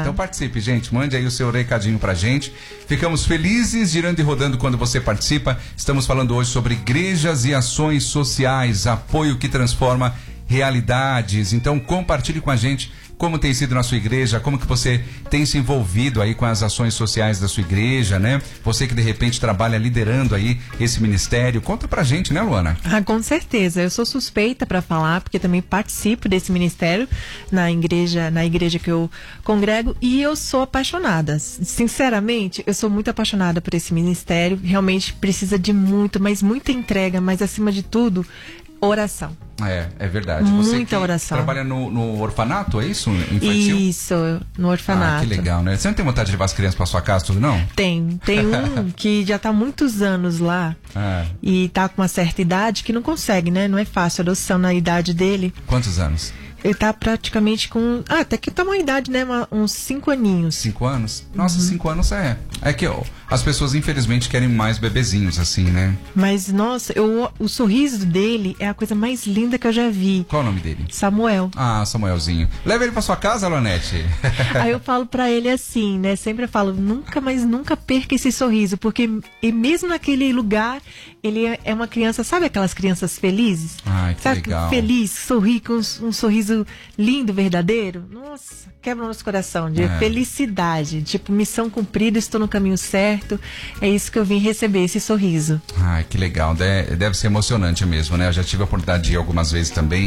Então participe, gente. Mande aí o seu recadinho pra gente. Ficamos felizes, girando e rodando quando você participa. Estamos falando hoje sobre igrejas e ações sociais, apoio que transforma realidades. Então compartilhe com a gente como tem sido na sua igreja, como que você tem se envolvido aí com as ações sociais da sua igreja, né? Você que de repente trabalha liderando aí esse ministério. Conta pra gente, né, Luana? Com certeza. Eu sou suspeita para falar, porque também participo desse ministério na igreja que eu congrego, e eu sou apaixonada. Sinceramente, eu sou muito apaixonada por esse ministério. Realmente precisa de muito, mas muita entrega, mas acima de tudo, oração. É verdade. Muita oração. Trabalha no orfanato, é isso? Infantil? Isso, no orfanato. Que legal, né? Você não tem vontade de levar as crianças pra sua casa, tudo não? Tem um que já tá há muitos anos lá e tá com uma certa idade que não consegue, né? Não é fácil a adoção na idade dele. Quantos anos? Ele tá praticamente com... até que tá uma idade, né? Uns 5 aninhos. 5 anos? Nossa, 5 anos é que as pessoas infelizmente querem mais bebezinhos, assim, né? Mas, nossa, o sorriso dele é a coisa mais linda que eu já vi. Qual o nome dele? Samuel. Samuelzinho. Leva ele pra sua casa, Lonete. Aí eu falo pra ele assim, né? Sempre eu falo, nunca perca esse sorriso, porque e mesmo naquele lugar, ele é uma criança, sabe aquelas crianças felizes? Ai, que sabe, legal. Feliz, sorri com um sorriso lindo, verdadeiro. Nossa, quebra o nosso coração de felicidade. Tipo, missão cumprida, estou no caminho certo. É isso que eu vim receber, esse sorriso. Ai, que legal. Deve ser emocionante mesmo, né? Eu já tive a oportunidade de ir algumas vezes também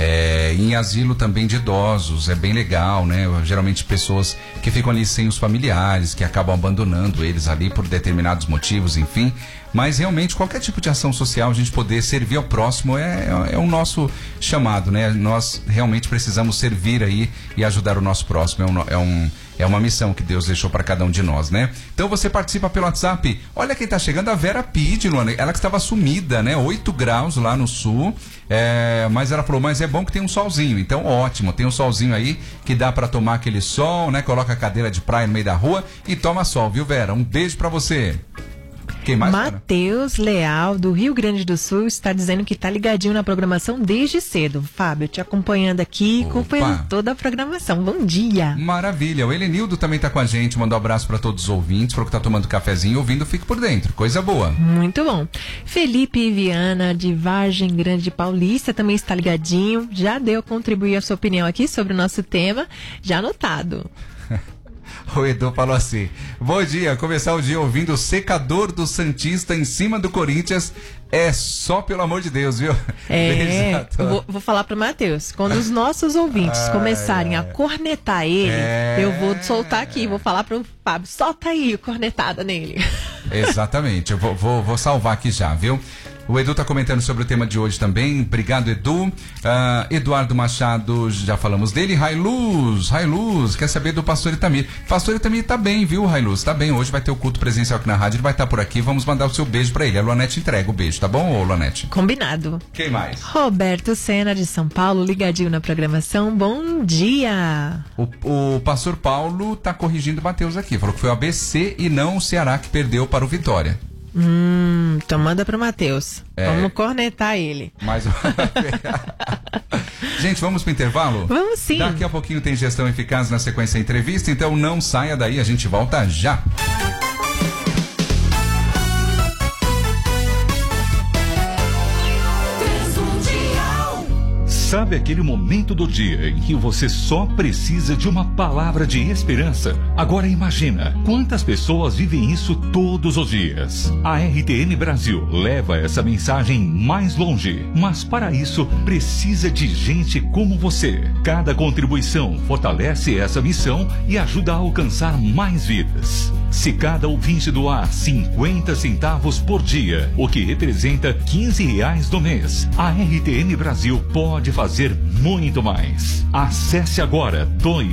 em asilo também de idosos. É bem legal, né? Geralmente pessoas que ficam ali sem os familiares, que acabam abandonando eles ali por determinados motivos, enfim. Mas realmente qualquer tipo de ação social, a gente poder servir ao próximo é o nosso chamado, né? Nós realmente precisamos servir aí e ajudar o nosso próximo. É uma missão que Deus deixou para cada um de nós, né? Então você participa pelo WhatsApp. Olha quem tá chegando, a Vera Pide, Luana. Ela que estava sumida, né? 8 graus lá no sul. Mas ela falou, mas é bom que tem um solzinho. Então ótimo, tem um solzinho aí que dá para tomar aquele sol, né? Coloca a cadeira de praia no meio da rua e toma sol, viu, Vera? Um beijo para você. Quem mais? Matheus Leal, do Rio Grande do Sul, está dizendo que está ligadinho na programação desde cedo. Fábio, te acompanhando aqui, acompanhando toda a programação. Bom dia. Maravilha. O Helenildo também está com a gente, mandou um abraço para todos os ouvintes, falou que está tomando cafezinho, ouvindo, fique por dentro. Coisa boa. Muito bom. Felipe Viana, de Vargem Grande Paulista, também está ligadinho. Já deu contribuir a sua opinião aqui sobre o nosso tema, já anotado. O Edu falou assim: bom dia, começar o dia ouvindo o secador do Santista em cima do Corinthians é só pelo amor de Deus, viu? Vou falar pro Matheus, quando os nossos ouvintes começarem a cornetar ele, eu vou soltar aqui, vou falar pro Fábio, solta aí cornetada nele. Exatamente, eu vou salvar aqui já, viu? O Edu tá comentando sobre o tema de hoje também. Obrigado, Edu. Eduardo Machado, já falamos dele. Railuz, quer saber do pastor Itamir. Pastor Itamir tá bem, viu, Railuz? Tá bem, hoje vai ter o culto presencial aqui na rádio, ele vai estar por aqui, vamos mandar o seu beijo pra ele. A Luanete entrega o beijo, tá bom, ô Luanete? Combinado. Quem mais? Roberto Sena, de São Paulo, ligadinho na programação. Bom dia. O pastor Paulo tá corrigindo o Matheus aqui, falou que foi o ABC e não o Ceará que perdeu para o Vitória. Então manda pro Matheus. Vamos cornetar ele. Gente, vamos pro intervalo? Vamos sim. Daqui a pouquinho tem gestão eficaz na sequência da entrevista, então não saia daí, a gente volta já. Sabe aquele momento do dia em que você só precisa de uma palavra de esperança? Agora imagina, quantas pessoas vivem isso todos os dias? A RTN Brasil leva essa mensagem mais longe, mas para isso precisa de gente como você. Cada contribuição fortalece essa missão e ajuda a alcançar mais vidas. Se cada ouvinte doar 50 centavos por dia, o que representa R$15 no mês, a RTN Brasil pode fazer muito mais. Acesse agora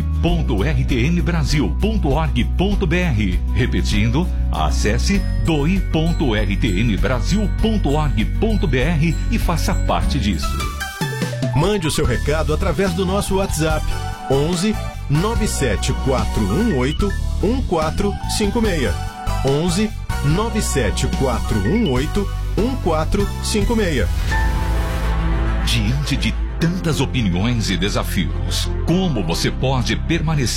doe.rtnbrasil.org.br. Repetindo, acesse doe.rtnbrasil.org.br e faça parte disso. Mande o seu recado através do nosso WhatsApp 11 97418 1456. 11 97418 1456. Diante de tantas opiniões e desafios, como você pode permanecer